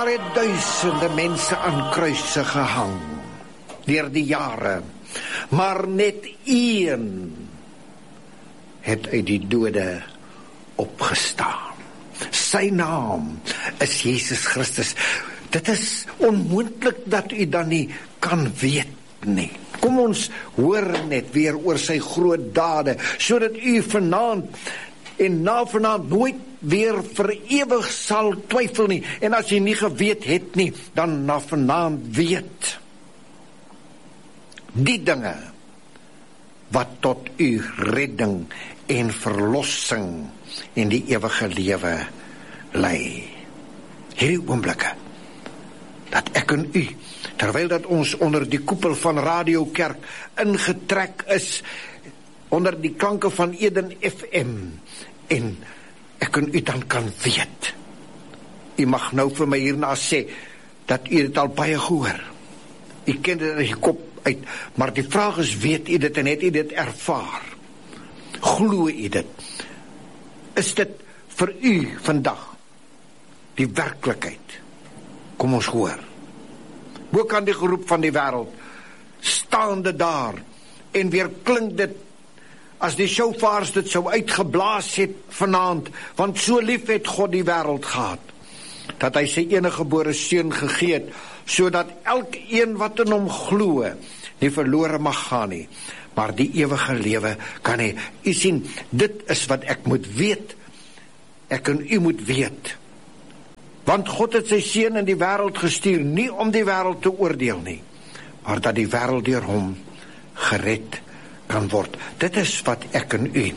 Daar het duisende mense aan kruise gehang deur die jare, maar net een het uit die dode opgestaan. Sy naam is Jesus Christus. Dit is onmoontlik dat u dan nie kan weet nie. Kom ons hoor net weer oor sy groot dade, sodat u vanaand en na vanaand nooit weer vir ewig sal twyfel nie. En as jy nie geweet het nie, dan na vanaand weet. Die dinge wat tot u redding en verlossing en die ewige lewe lei. Hierdie oomblikke dat ek en u, terwyl dat ons onder die koepel van Radio Kerk ingetrek is, onder die klanke van Eden FM, en ek en u dan kan weet. U mag nou vir my hierna sê dat u dit al baie gehoor. U ken dit uit die kop uit, maar die vraag is, weet u dit en het u dit ervaar? Glo u dit? Is dit vir u vandag die werklikheid? Kom ons hoor. Hoe kan die geroep van die wêreld staande daar en weer klink dit as die shofars dit sou uitgeblaas het vanaand, want so lief het God die wêreld gehad, dat hy sy enige gebore seun gegee het, sodat elkeen wat in hom glo nie verlore mag gaan nie, maar die ewige lewe kan hê. U sien, dit is wat ek moet weet. Ek en u moet weet. Want God het sy seun in die wêreld gestuur, nie om die wêreld te oordeel nie, maar dat die wêreld deur hom gered kan word. Dit is wat ek en u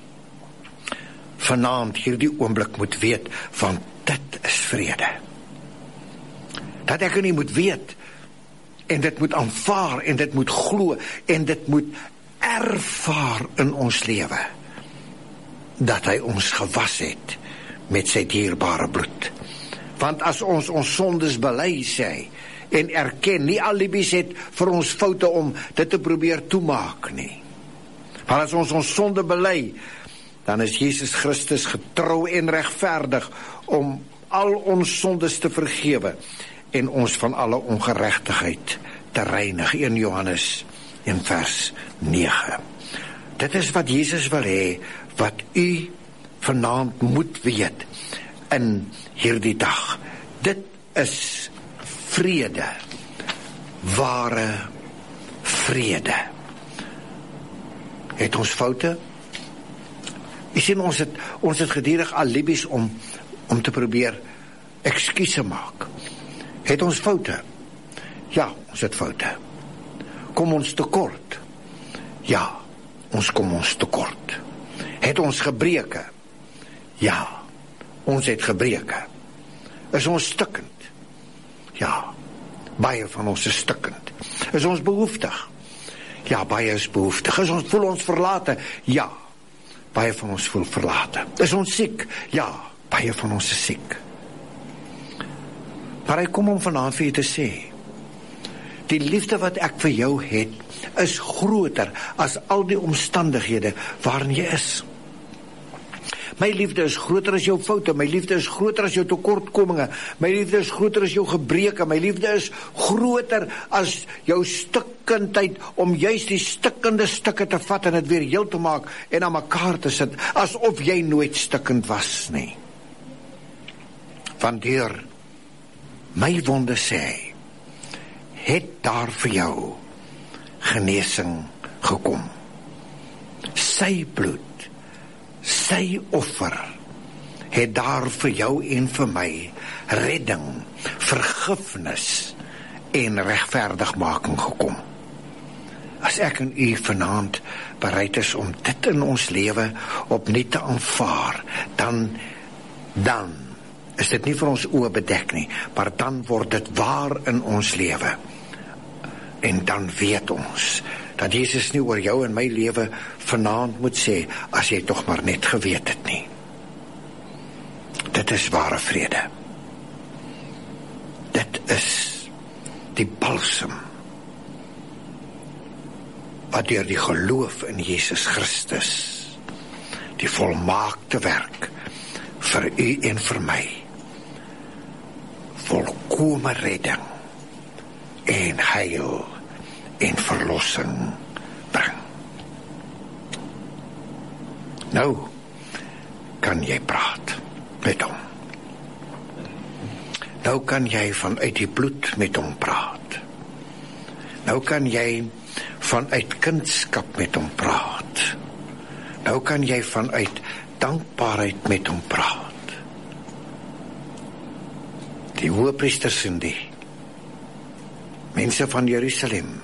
vanaand hierdie oomblik moet weet, want dit is vrede. Dat ek en u moet weet, en dit moet aanvaar, en dit moet glo, en dit moet ervaar in ons lewe, dat hy ons gewas het met sy dierbare bloed. Want as ons sondes bely, sê hy, en erken, nie alibis het vir ons foute om dit te probeer toemaak nie. Maar as ons sonde bely, dan is Jesus Christus getrou en regverdig om al ons sondes te vergewe en ons van alle ongeregtigheid te reinig. 1 Johannes 1 vers 9. Dit is wat Jesus wil hê, wat u vanaand moet weet in hierdie dag. Dit is vrede, ware vrede. Het ons foute? Jy sien, ons het gedurig alibis om te probeer ekskuse maak. Het ons foute? Ja, ons het foute. Kom ons tekort? Ja, ons kom ons tekort. Het ons gebreke? Ja, ons het gebreke. Is ons stikkend? Ja, baie van ons is stikkend. Is ons behoeftig? Ja, baie is behoeftig. Voel ons verlate? Ja, baie van ons voel verlate. Is ons siek? Ja, baie van ons is siek. Maar hy kom om vanaand vir jy te sê, die liefde wat ek vir jou het, is groter as al die omstandighede waarin jy is. My liefde is groter as jou foute, my liefde is groter as jou tekortkominge, my liefde is groter as jou gebreke, my liefde is groter as jou stikkendheid, om juist die stikkende stukke te vat en het weer heel te maak en aan mekaar te sit, asof jy nooit stikkend was nie. Want deur my wonde sê, het daar vir jou genesing gekom. Sy bloed, sy offer, het daar vir jou en vir my redding, vergifnis en regverdigmaking gekom. As ek en u vanaand bereid is om dit in ons lewe opnuut te aanvaar, dan is dit nie vir ons oë bedek nie, maar dan word dit waar in ons lewe. En dan weet ons dat Jesus nie oor jou en my lewe vanaand moet sê, as jy tog maar net geweet het nie. Dit is ware vrede. Dit is die balsem wat deur die geloof in Jesus Christus, die volmaakte werk vir u en vir my, volk volkome redding en heil en verlossing bring. Nou kan jy praat met hom. Nou kan jy vanuit die bloed met hom praat. Nou kan jy vanuit kindskap met hom praat. Nou kan jy vanuit dankbaarheid met hom praat. Die hoëpriesters en die mense van Jerusalem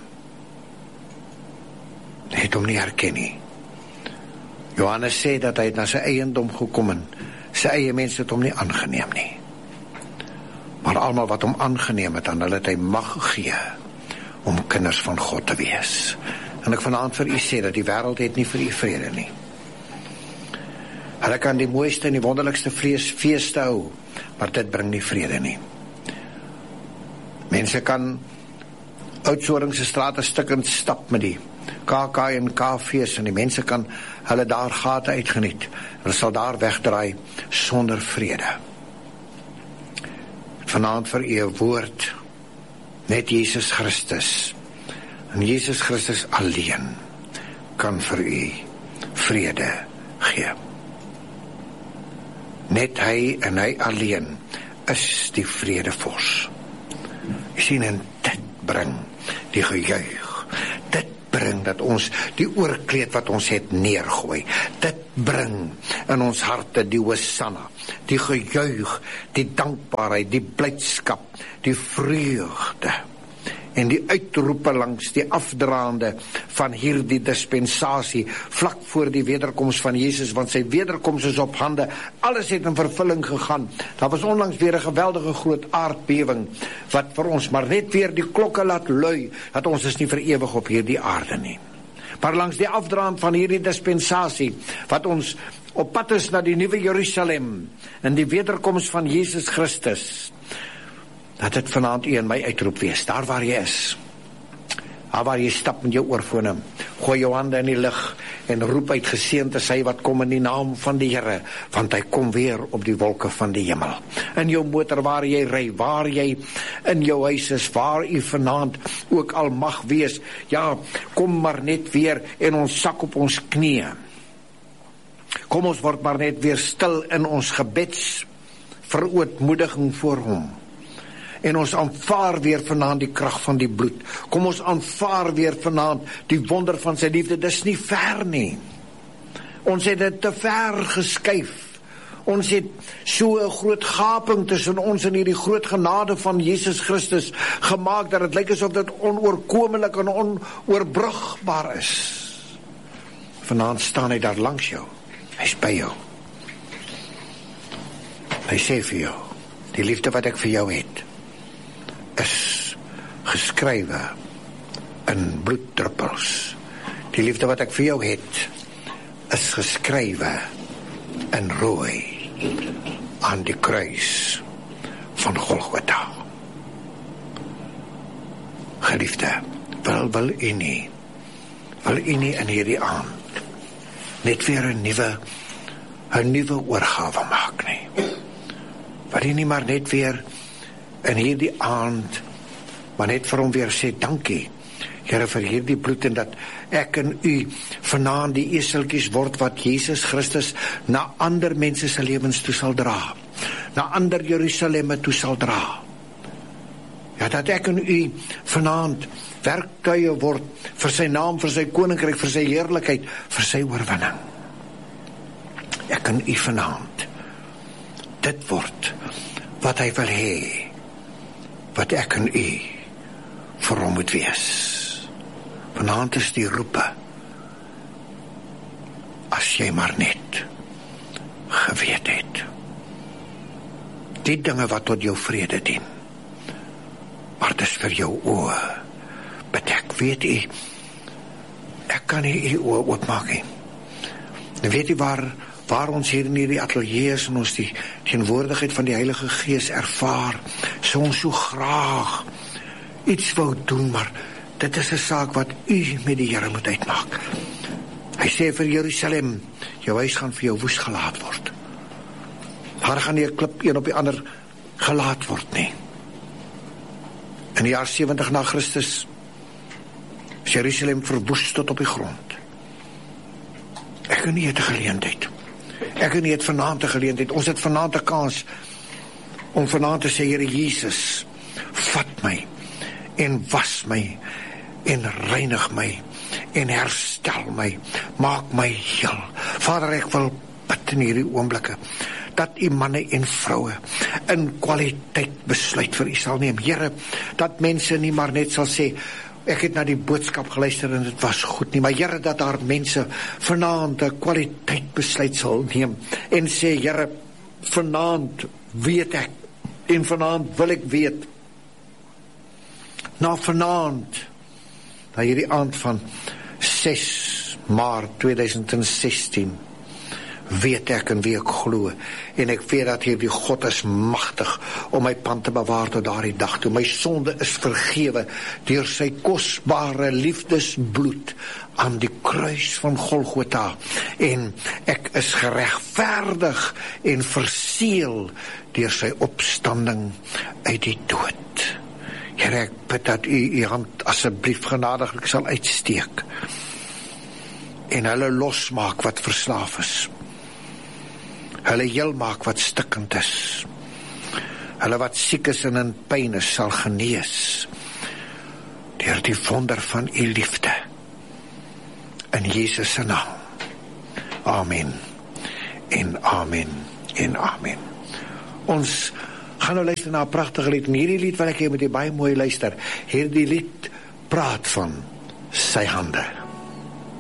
het hom nie herken nie. Johannes sê dat hy het na sy eiendom gekom en sy eie mense het hom nie aangeneem nie. Maar almal wat hom aangeneem het, aan hulle het hy mag gegee om kinders van God te wees. En ek vanaand vir u sê dat die wêreld het nie vir u vrede nie. Hulle kan die mooiste en die wonderlikste feeste hou, maar dit bring nie vrede nie. Mense kan Oudtshoorn se strate stukkend stap met die KK en K-fees en die mense kan hulle daar gate uitgeniet. Hulle sal daar wegdraai sonder vrede. Vanaand vir u woord, net Jesus Christus. En Jesus Christus alleen kan vir u vrede gee. Net hy en hy alleen is die vredevors. Jy sien, en dit bring die gejuig. Dit bring dat ons die oorkleed wat ons het neergooi. Dit bring in ons harte die hosanna, die gejuig, die dankbaarheid, die blydskap, die vreugde en die uitroepe langs die afdraande van hierdie dispensasie vlak voor die wederkoms van Jesus, want sy wederkoms is op hande. Alles het in vervulling gegaan. Daar was onlangs weer 'n geweldige groot aardbewing wat vir ons maar net weer die klokke laat lui dat ons is nie vir ewig op hierdie aarde nie. Maar langs die afdraand van hierdie dispensasie wat ons op pad is na die nuwe Jerusalem en die wederkoms van Jesus Christus, dat dit vanaand u en my uitroep wees, daar waar jy is, daar waar jy stap met jou oorfone, gooi jou hande in die lug en roep uit, geseënd is hy wat kom in die naam van die Here, want hy kom weer op die wolke van die hemel. In jou motor waar jy ry, waar jy in jou huis is, waar u vanaand ook al mag wees, ja, kom maar net weer en ons sak op ons knieë. Kom ons word maar net weer stil in ons gebeds verootmoediging voor hom. En ons aanvaar weer vanaand die krag van die bloed. Kom ons aanvaar weer vanaand die wonder van sy liefde. Dis nie ver nie. Ons het dit te ver geskuif. Ons het so 'n groot gaping tussen ons en hierdie groot genade van Jesus Christus gemaak dat dit lyk asof dit onoorkomelik en onoorbrugbaar is. Vanaand staan hy daar langs jou. Hy's by jou. Hy sê vir jou, die liefde wat ek vir jou het, is geskrywe in bloeddruppels. Die liefde wat ek vir jou het, is geskrywe in rooi aan die kruis van Golgotha. Geliefde, wil u nie in hierdie aand net weer 'n nuwe oorgawe maak nie. Wil u nie maar net weer in hierdie aand, maar net vir hom weer sê, dankie, Here, vir hierdie bloed en dat ek en u vanaand die eseltjies word wat Jesus Christus na ander mense se lewens toe sal dra, na ander Jerusalemme toe sal dra. Ja, dat ek en u vanaand werktuie word vir sy naam, vir sy koninkryk, vir sy heerlikheid, vir sy oorwinning. Ek en u vanaand dit word wat hy wil hê, wat ek en u vir hom moet wees. Vanaand is die roepe, as jy maar net geweet het, die dinge wat tot jou vrede dien, maar dis vir jou oë bedek. Weet u, ek kan nie u oë oopmaak nie. En weet u waar ons hier in hierdie atelier is en ons die teenwoordigheid van die Heilige Gees ervaar, so ons so graag iets wou doen, maar dit is 'n saak wat u met die Here moet uitmaak. Hy sê vir Jerusalem, jou huis gaan vir jou woes gelaat word. Daar gaan nie 'n klip een op die ander gelaat word nie. In die jaar 70 na Christus is Jerusalem verwoes tot op die grond. Ek en nie het 'n geleentheid. Ek en nie het vanaand 'n geleentheid. Ons het vanaand 'n kans om vanaand te sê, Here Jesus, vat my en was my en reinig my en herstel my, maak my heel. Vader, ek wil bid in hierdie oomblikke dat u manne en vroue in kwaliteit besluit vir u sal neem. Here, dat mense nie maar net sal sê, ek het na die boodskap geluister en dit was goed nie, maar Here, dat daar mense vanaand 'n kwaliteit besluit sal neem en sê, Here, vanaand weet ek en vanaand wil ek weet, na vanaand, na hierdie aand van 6 Maart 2016, weet ek in wie ek glo, en ek weet dat hierdie God is magtig om my pand te bewaar tot daardie dag toe. My sonde is vergewe deur sy kosbare liefdesbloed aan die kruis van Golgotha, en ek is geregverdig en verseël deur sy opstanding uit die dood. Here, ek bid dat u hand asseblief genadiglik sal uitsteek en hulle losmaak wat verslaaf is, hulle heel maak wat stikkend is, hulle wat siek is en in pyn is sal genees deur die wonder van u liefde in Jesus se naam. Amen en amen en amen. Ons gaan nou luister na 'n pragtige lied, en hierdie lied wil ek hê met jy baie mooi luister. Hierdie lied praat van sy hande.